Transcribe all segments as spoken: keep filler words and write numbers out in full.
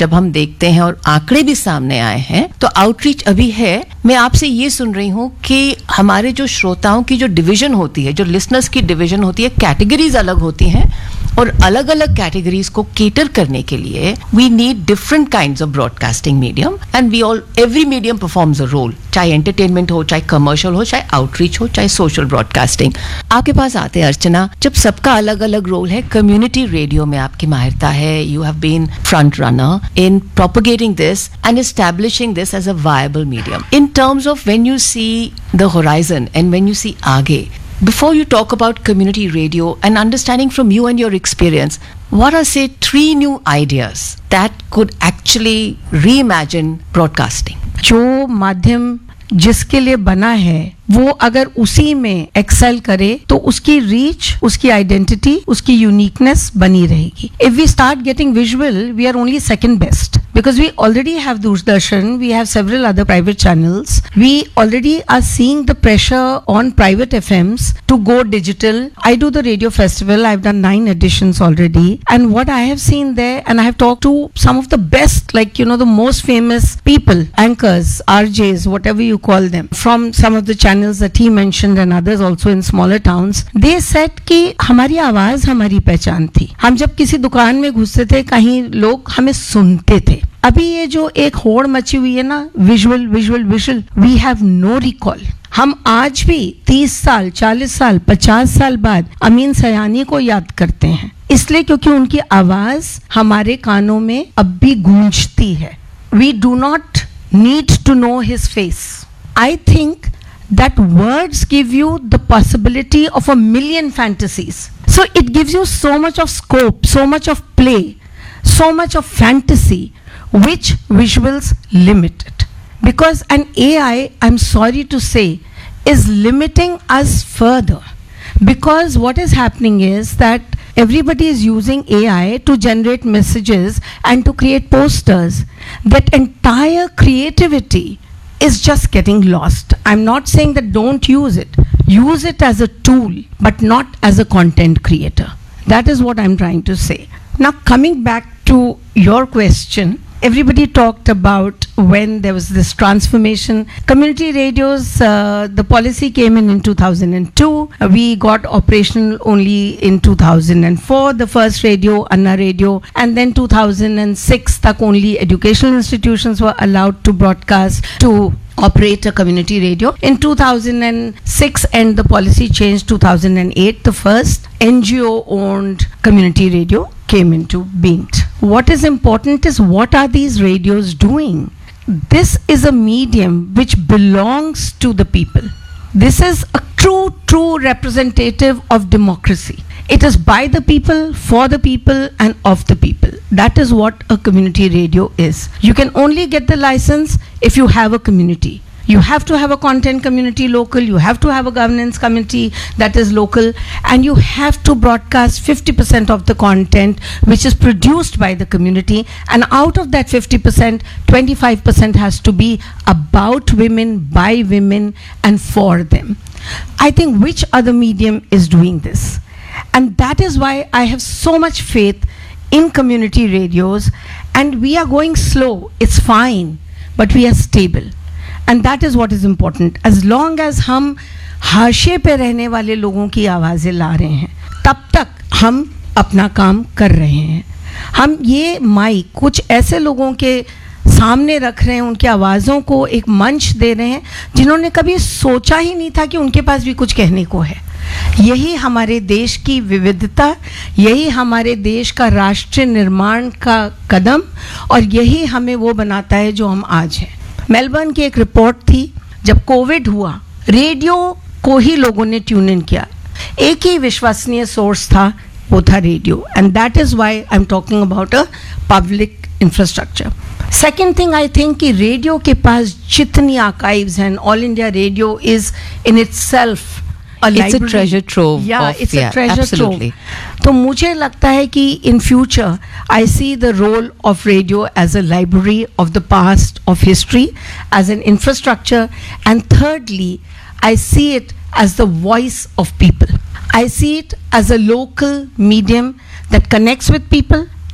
जब हम देखते हैं और आंकड़े भी सामने आए हैं, तो आउटरीच अभी है. मैं आपसे ये सुन रही हूँ कि हमारे जो श्रोताओं की जो डिवीजन होती है, जो लिसनर्स की डिवीजन होती है, कैटेगरीज अलग होती हैं और अलग अलग कैटेगरीज को केटर करने के लिए we need different kinds of broadcasting medium and we all every medium performs a role, चाहे एंटरटेनमेंट हो, चाहे कमर्शियल हो, चाहे आउटरीच हो, चाहे सोशल ब्रॉडकास्टिंग. आपके पास आते हैं अर्चना, जब सबका अलग अलग रोल है, कम्युनिटी रेडियो में आपकी माहिरता है, you have been front runner in propagating this and establishing this as a viable medium. In terms of when you see the horizon and when you see aage, before you talk about community radio and understanding from you and your experience, what are say three new ideas that could actually reimagine broadcasting? जो माध्यम जिसके लिए बना है वो अगर उसी में एक्सेल करे तो उसकी रीच, उसकी आइडेंटिटी, उसकी यूनिकनेस बनी रहेगी. If we start getting visual, we are only second best because we already have Doordarshan, we have several other private channels, we already are seeing the pressure on private F Ms to go digital. I do the radio festival, I've done nine editions already, and what I have seen there, and I have talked to some of the best, like you know the most famous people, anchors, R Js, whatever you call them, from some of the channels that he mentioned and others also in smaller towns. They said कि हमारी आवाज हमारी पहचान थी. हम जब किसी दुकान में घुसते थे, कहीं लोग हमें सुनते थे. अभी ये जो एक होड़ मची हुई है ना, visual visual visual, we have no recall. हम आज भी तीस साल, चालीस साल, पचास साल बाद अमीन सयानी को याद करते हैं, इसलिए क्योंकि उनकी आवाज हमारे कानों में अब भी गूंजती है. We do not need to know his face. I think that words give you the possibility of a million fantasies. So it gives you so much of scope, so much of play, so much of fantasy, which visuals limit it. Because an A I, I'm sorry to say, is limiting us further. Because what is happening is that everybody is using A I to generate messages and to create posters. That entire creativity is just getting lost. I'm not saying that don't use it. Use it as a tool, but not as a content creator. That is what I'm trying to say. Now, coming back to your question, everybody talked about when there was this transformation. Community radios, uh, the policy came in in two thousand two. We got operational only in two thousand four, the first radio, Anna Radio, and then two thousand six tak only educational institutions were allowed to broadcast, to operate a community radio. In two thousand six and the policy changed two thousand eight, the first N G O owned community radio came into being. What is important is what are these radios doing? This is a medium which belongs to the people. This is a true, true representative of democracy. It is by the people, for the people, and of the people. That is what a community radio is. You can only get the license if you have a community. You have to have a content community local, you have to have a governance committee that is local, and you have to broadcast fifty percent of the content which is produced by the community, and out of that fifty percent, twenty-five percent has to be about women, by women, and for them. I think which other medium is doing this? And that is why I have so much faith in community radios, and we are going slow, it's fine, but we are stable. And that is what is important. As long as हम हाशिए पे रहने वाले लोगों की आवाज़ें ला रहे हैं, तब तक हम अपना काम कर रहे हैं. हम ये माइक कुछ ऐसे लोगों के सामने रख रहे हैं, उनकी आवाज़ों को एक मंच दे रहे हैं जिन्होंने कभी सोचा ही नहीं था कि उनके पास भी कुछ कहने को है. यही हमारे देश की विविधता, यही हमारे देश का राष्ट्रीय निर्माण का कदम, और यही हमें वो बनाता है जो हम आज हैं. मेलबर्न की एक रिपोर्ट थी, जब कोविड हुआ रेडियो को ही लोगों ने ट्यून इन किया. एक ही विश्वसनीय सोर्स था, वो था radio. And that is why I am talking about a public infrastructure. Second thing, I think कि रेडियो के पास जितनी आर्काइव्स हैं, all India radio is in itself a it's library. a treasure trove. Yeah, of, it's yeah, a treasure absolutely. trove. तो मुझे लगता है कि in future I see the role of radio as a library of the past, of history, as an infrastructure, and thirdly I see it as the voice of people. I see it as a local medium that connects with people,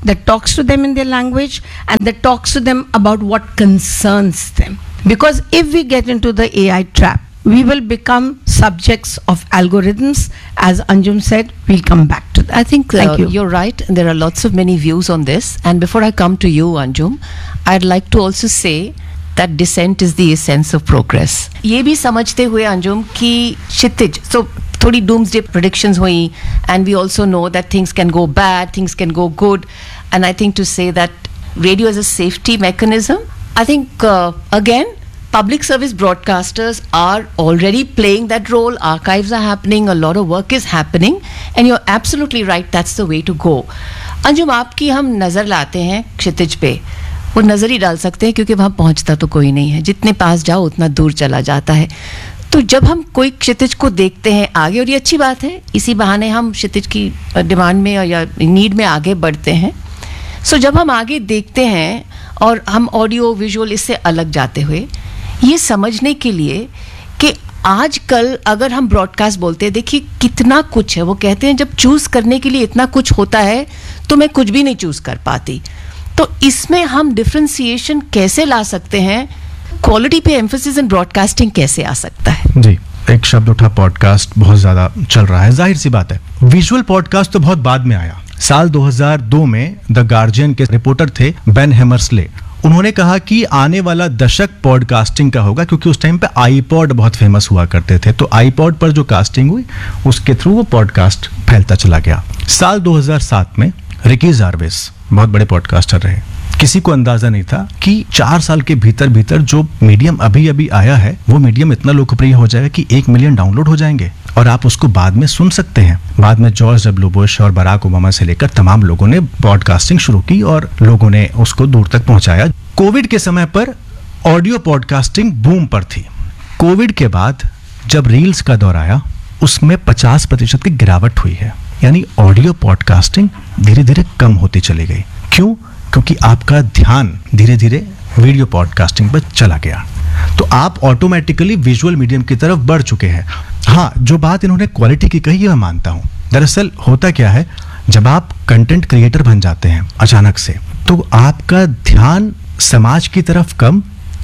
that talks to them in their language and that talks to them about what concerns them. Because if we get into the A I trap, we will become subjects of algorithms. As Anjum said, we'll come back to that. I think uh, Thank you. You're right. There are lots of many views on this. And before I come to you, Anjum, I'd like to also say that dissent is the essence of progress. ये भी समझते हुए अंजुम कि क्षितिज, so थोड़ी doomsday predictions हुई, and we also know that things can go bad, things can go good, and I think to say that radio is a safety mechanism, I think uh, again public service broadcasters are already playing that role. Archives are happening, a lot of work is happening, and you're absolutely right, that's the way to go. Anjum, आपकी हम नज़र लाते हैं क्षितिज पे, वो नज़र ही डाल सकते हैं क्योंकि वहाँ पहुँचता तो कोई नहीं है, जितने पास जाओ उतना दूर चला जाता है. तो जब हम कोई क्षितिज को देखते हैं आगे, और ये अच्छी बात है, इसी बहाने हम क्षितिज की डिमांड में या नीड में आगे बढ़ते हैं. सो so, जब हम आगे देखते हैं और हम ऑडियो विजुअल इससे अलग जाते हुए ये समझने के लिए कि आजकल अगर हम ब्रॉडकास्ट बोलते हैं, देखिए कितना कुछ है. वो कहते हैं जब चूज करने के लिए इतना कुछ होता है तो मैं कुछ भी नहीं चूज कर पाती. तो इसमें हम डिफरेंशिएशन कैसे ला सकते हैं? क्वालिटी पे एम्फेसिस इन ब्रॉडकास्टिंग कैसे आ सकता है? जी, एक शब्द उठा, पॉडकास्ट बहुत ज्यादा चल रहा है, जाहिर सी बात है. विजुअल पॉडकास्ट तो बहुत बाद में आया. साल दो हज़ार दो में द गार्जियन के रिपोर्टर थे बेन हैमर्सले. उन्होंने कहा कि आने वाला दशक पॉडकास्टिंग का होगा, क्योंकि उस टाइम पे आईपॉड बहुत फेमस हुआ करते थे. तो आईपॉड पर जो कास्टिंग हुई उसके थ्रू वो पॉडकास्ट फैलता चला गया. साल दो हज़ार सात में रिकी जार्विस बहुत बड़े पॉडकास्टर रहे. किसी को अंदाजा नहीं था कि चार साल के भीतर भीतर जो मीडियम अभी अभी आया है वो मीडियम इतना लोकप्रिय हो जाएगा कि एक मिलियन डाउनलोड हो जाएंगे और आप उसको बाद में सुन सकते हैं. बाद में जॉर्ज डब्ल्यू बुश और बराक ओबामा से लेकर तमाम लोगों ने पॉडकास्टिंग शुरू की और लोगों ने उसको दूर तक पहुंचाया. कोविड के समय पर ऑडियो पॉडकास्टिंग बूम पर थी. कोविड के बाद जब रील्स का दौर आया उसमें पचास प्रतिशत की गिरावट हुई है. यानी ऑडियो पॉडकास्टिंग धीरे धीरे कम होती चली गई. क्यों? क्योंकि आपका ध्यान धीरे धीरे वीडियो पॉडकास्टिंग पर चला गया. तो आप ऑटोमेटिकली विजुअल मीडियम की तरफ बढ़ चुके हैं. हाँ, जो बात इन्होंने क्वालिटी की कही है मैं मानता हूँ. दरअसल होता क्या है, जब आप कंटेंट क्रिएटर बन जाते हैं अचानक से, तो आपका ध्यान समाज की तरफ कम,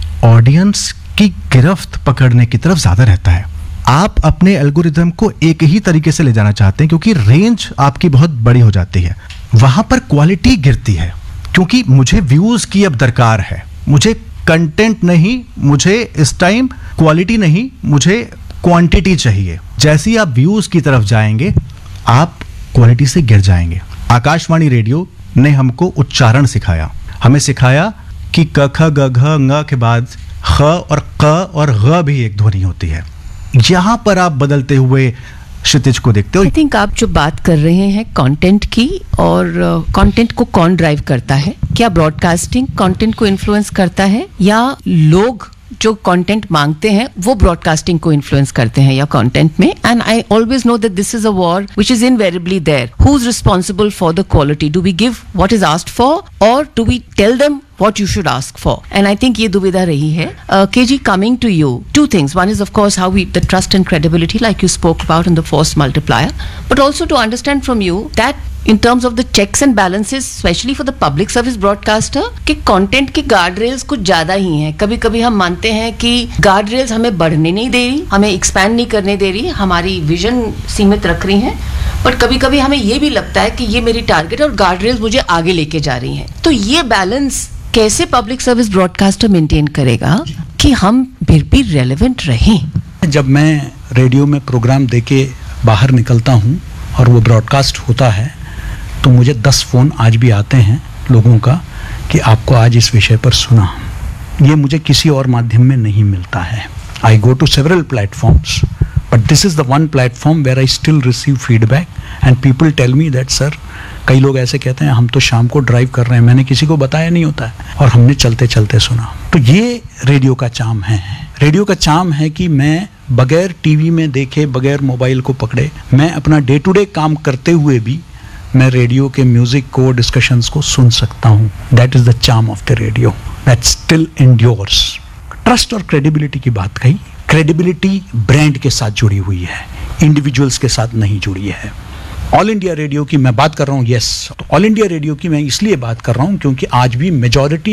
ऑडियंस की गिरफ्त पकड़ने की तरफ ज्यादा रहता है. आप अपने एल्गोरिथम को एक ही तरीके से ले जाना चाहते हैं क्योंकि रेंज आपकी बहुत बड़ी हो जाती है. वहां पर क्वालिटी गिरती है क्योंकि मुझे व्यूज की अब दरकार है, मुझे कंटेंट नहीं, मुझे इस टाइम क्वालिटी नहीं, मुझे क्वांटिटी चाहिए. जैसे ही आप व्यूज की तरफ जाएंगे आप क्वालिटी से गिर जाएंगे. आकाशवाणी रेडियो ने हमको उच्चारण सिखाया. हमें सिखाया कि क ख ग घ ङ के बाद ख और क और ग भी एक ध्वनि होती है. यहां पर आप बदलते हुए क्षितिज को देखते हो. आई थिंक आप जो बात कर रहे हैं कंटेंट की, और कंटेंट uh, को कौन ड्राइव करता है? क्या ब्रॉडकास्टिंग कंटेंट को इन्फ्लुएंस करता है या लोग जो कंटेंट मांगते हैं वो ब्रॉडकास्टिंग को इन्फ्लुएंस करते हैं या कंटेंट में? And I always know that this is a war which is invariably there. Who is responsible for the quality? Do we give what is asked for और do we tell them what you should ask for? And I think ये दुविधा रही है. uh, K G, coming to you, two things. One is of course how we, the trust and credibility like you spoke about in the force multiplier, but also to understand from you that in terms of the checks and balances, especially for the public service broadcaster, कि content के guard rails कुछ ज़्यादा ही हैं. कभी कभी हम मानते हैं कि guard rails हमें बढ़ने नहीं दे रही, हमें expand नहीं करने दे रही, हमारी vision सीमित रख रही हैं, बट कभी कभी हमें ये भी लगता है कि ये मेरी टारगेट और गार्ड रेल्स मुझे आगे लेके जा रही हैं. तो ये बैलेंस कैसे पब्लिक सर्विस ब्रॉडकास्टर मेंटेन करेगा कि हम फिर भी रेलेवेंट रहें? जब मैं रेडियो में प्रोग्राम देके बाहर निकलता हूँ और वो ब्रॉडकास्ट होता है तो मुझे दस फ़ोन आज भी आते हैं लोगों का कि आपको आज इस विषय पर सुना. ये मुझे किसी और माध्यम में नहीं मिलता है. आई go to several platforms but this is the one platform where I still receive feedback and people tell me that sir, कई लोग ऐसे कहते हैं हम तो शाम को ड्राइव कर रहे हैं, मैंने किसी को बताया नहीं होता है और हमने चलते चलते सुना. तो ये रेडियो का चार्म है. रेडियो का चार्म है कि मैं बगैर टीवी में देखे, बगैर मोबाइल को पकड़े, मैं अपना डे टू डे काम करते हुए भी मैं रेडियो के म्यूजिक को, डिस्कशंस को सुन सकता हूँ. That is the charm of the radio that still endures. Trust और क्रेडिबिलिटी की बात कही. क्रेडिबिलिटी ब्रांड के साथ जुड़ी हुई है, इंडिविजुअल्स के साथ नहीं जुड़ी है. ऑल इंडिया रेडियो की मैं बात कर रहा हूँ, यस, तो ऑल इंडिया रेडियो की मैं इसलिए बात कर रहा हूँ क्योंकि आज भी मेजॉरिटी